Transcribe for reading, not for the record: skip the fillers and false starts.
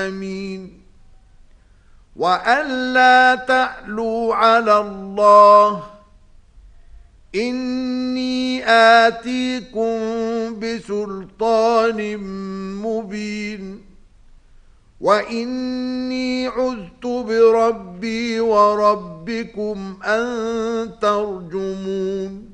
آمين. وأن لا تعلوا على الله إني آتيكم بسلطان مبين وإني عذت بربي وربكم أن ترجمون